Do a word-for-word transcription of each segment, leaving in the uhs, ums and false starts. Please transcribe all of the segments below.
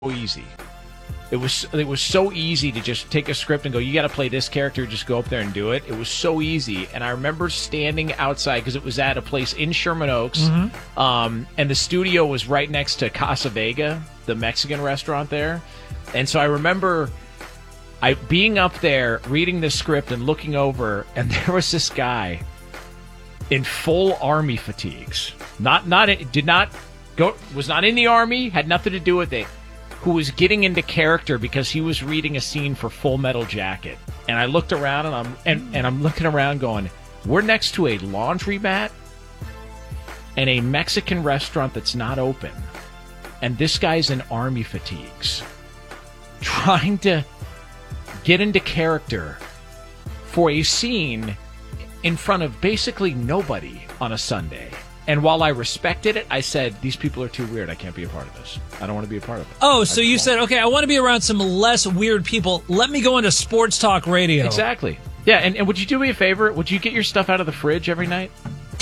easy. It was it was so easy to just take a script and go, you got to play this character, just go up there and do it. It was so easy. And I remember standing outside because it was at a place in Sherman Oaks, mm-hmm. um, and the studio was right next to Casa Vega, the Mexican restaurant there. And so I remember I being up there, reading the script and looking over, and there was this guy in full army fatigues. Not not did not go was not in the army, had nothing to do with it. Who was getting into character because he was reading a scene for Full Metal Jacket. And I looked around and I'm and, and I'm looking around going, we're next to a laundromat and a Mexican restaurant that's not open. And this guy's in army fatigues, trying to get into character for a scene in front of basically nobody on a Sunday. And while I respected it, I said, these people are too weird. I can't be a part of this. I don't want to be a part of it. Oh, so you said, okay, I want to be around some less weird people. Let me go into sports talk radio. Exactly. Yeah, and, and would you do me a favor? Would you get your stuff out of the fridge every night?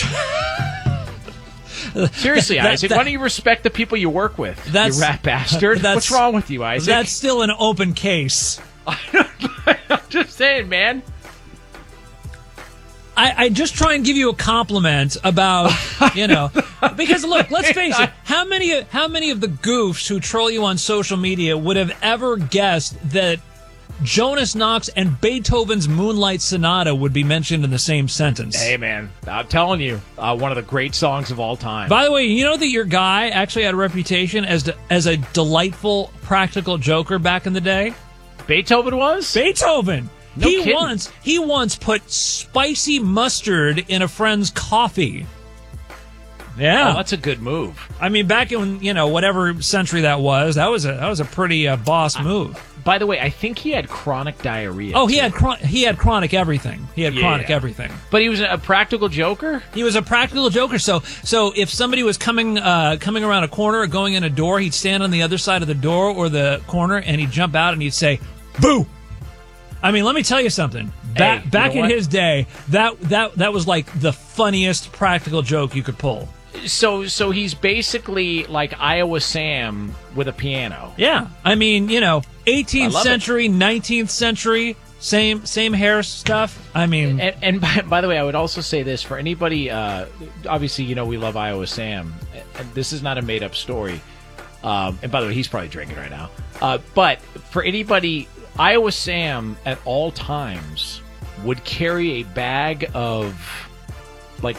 Seriously, that, Isaac, that, why don't you respect the people you work with, you rat bastard? What's wrong with you, Isaac? That's still an open case. I'm just saying, man. I, I just try and give you a compliment about, you know, because look, let's face it, how many how many of the goofs who troll you on social media would have ever guessed that Jonas Knox and Beethoven's Moonlight Sonata would be mentioned in the same sentence? Hey, man, I'm telling you, uh, one of the great songs of all time. By the way, you know that your guy actually had a reputation as de- as a delightful practical joker back in the day? Beethoven was? Beethoven! No he kidding. once he once put spicy mustard in a friend's coffee. Yeah, oh, that's a good move. I mean, back in you know whatever century that was, that was a that was a pretty uh, boss move. I, by the way, I think he had chronic diarrhea. Oh, he too. had chron- he had chronic everything. He had yeah. chronic everything. But he was a practical joker. He was a practical joker. So so if somebody was coming uh, coming around a corner or going in a door, he'd stand on the other side of the door or the corner, and he'd jump out and he'd say, "Boo!" I mean, let me tell you something. Back hey, back you know in what? his day, that that that was like the funniest practical joke you could pull. So so he's basically like Iowa Sam with a piano. Yeah. I mean, you know, eighteenth century, it. nineteenth century, same same hair stuff. I mean, and, and by, by the way, I would also say this for anybody. Uh, obviously, you know, we love Iowa Sam. And this is not a made up story. Um, and by the way, he's probably drinking right now. Uh, but for anybody. Iowa Sam at all times would carry a bag of like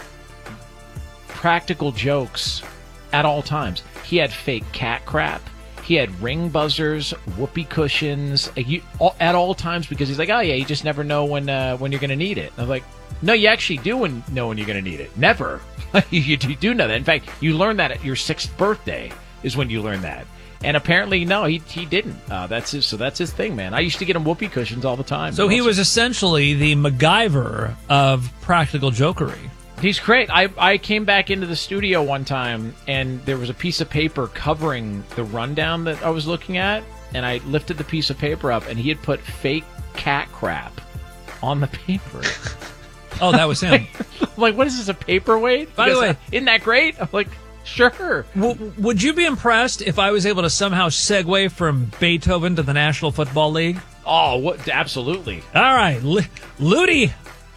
practical jokes at all times. He had fake cat crap. He had ring buzzers, whoopee cushions you, all, at all times because he's like, oh yeah, you just never know when uh, when you're going to need it. And I'm like, no, you actually do when, know when you're going to need it. Never. you, you do know that. In fact, you learn that at your sixth birthday is when you learn that. And apparently, no, he he didn't. Uh, that's his. So that's his thing, man. I used to get him whoopee cushions all the time. So he was essentially the MacGyver of practical jokery. He's great. I I came back into the studio one time, and there was a piece of paper covering the rundown that I was looking at, and I lifted the piece of paper up, and he had put fake cat crap on the paper. Oh, that was him. I'm like, what is this, a paperweight? By the way, isn't that great? I'm like, sure. W- would you be impressed if I was able to somehow segue from Beethoven to the National Football League? Oh, what? Absolutely. All right. L- Ludie,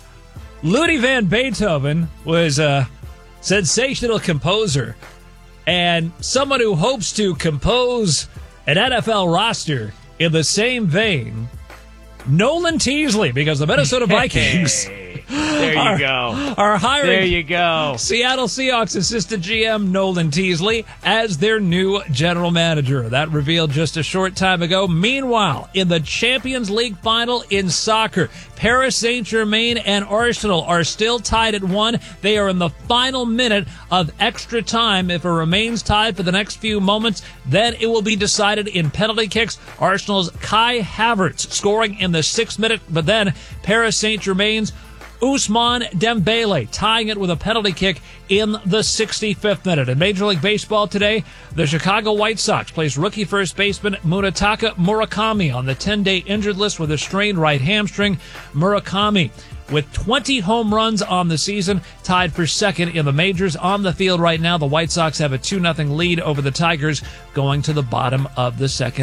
Ludie Van Beethoven was a sensational composer and someone who hopes to compose an N F L roster in the same vein. Nolan Teasley, because the Minnesota Vikings... There you are, go. Are hiring there you go. Seattle Seahawks assistant G M Nolan Teasley as their new general manager. That revealed just a short time ago. Meanwhile, in the Champions League final in soccer, Paris Saint-Germain and Arsenal are still tied at one. They are in the final minute of extra time. If it remains tied for the next few moments, then it will be decided in penalty kicks. Arsenal's Kai Havertz scoring in the sixth minute, but then Paris Saint-Germain's Ousmane Dembele tying it with a penalty kick in the sixty-fifth minute. In Major League Baseball today, the Chicago White Sox placed rookie first baseman Munetaka Murakami on the ten-day injured list with a strained right hamstring. Murakami, with twenty home runs on the season, tied for second in the majors. On the field right now, the White Sox have a two nothing lead over the Tigers going to the bottom of the second.